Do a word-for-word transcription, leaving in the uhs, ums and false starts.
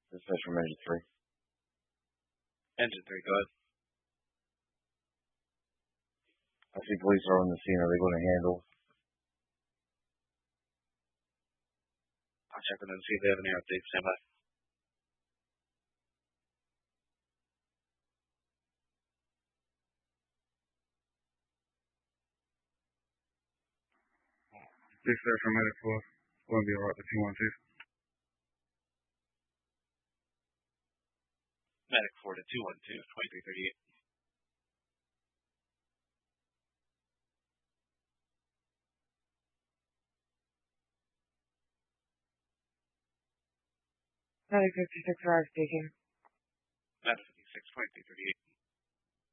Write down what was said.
This is from Engine three. Engine three, go ahead. I see police are on the scene. Are they going to handle? I'll check with them and see if they have any updates. Stand by. Six sir from Medic four. Going to be alright with two one two. Medic four to two one two, twenty-three thirty-eight. Medic fifty-six, Rock speaking. Medic fifty-six, twenty-three thirty-eight.